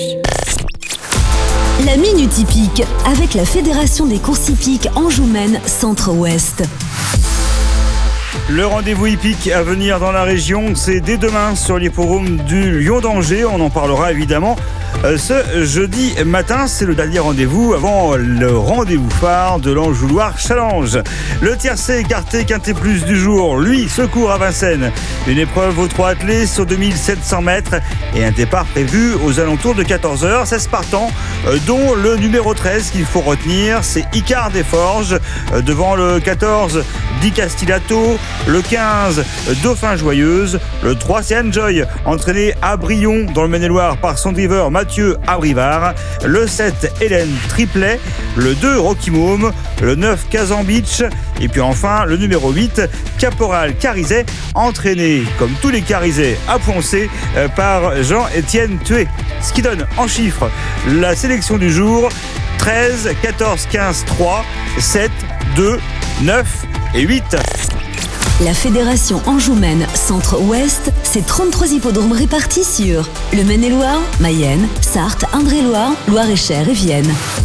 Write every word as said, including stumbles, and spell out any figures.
La Minute Hippique avec la Fédération des courses hippiques Anjou-Maine Centre-Ouest. Le rendez-vous hippique à venir dans la région, c'est dès demain sur l'hippodrome du Lion d'Angers. On en parlera évidemment ce jeudi matin. C'est le dernier rendez-vous avant le rendez-vous phare de l'Anjou-Loire Challenge. Le tiercé écarté quintet plus du jour, lui, secours à Vincennes. Une épreuve aux trois attelés sur deux mille sept cents mètres et un départ prévu aux alentours de quatorze heures. seize partants, dont le numéro treize qu'il faut retenir, c'est Icare des Forges. Devant le quatorze, Di Castillato. Le quinze, Dauphin Joyeuse. Le trois, c'est Enjoy, entraîné à Brion dans le Maine-et-Loire par son driver Mathieu Abrivard. Le sept, Hélène Triplet. Le deux, Rocky Môme. Le neuf, Kazan Beach. Et puis enfin, le numéro huit, Caporal Carizet, entraîné, comme tous les Carizet, à Poncé par Jean-Étienne Thué. Ce qui donne en chiffres la sélection du jour: treize, quatorze, quinze, trois, sept, deux, neuf et huit. La Fédération Anjou-Maine Centre-Ouest, c'est trente-trois hippodromes répartis sur le Maine-et-Loire, Mayenne, Sarthe, Indre-et-Loire, Loire-et-Cher et Vienne.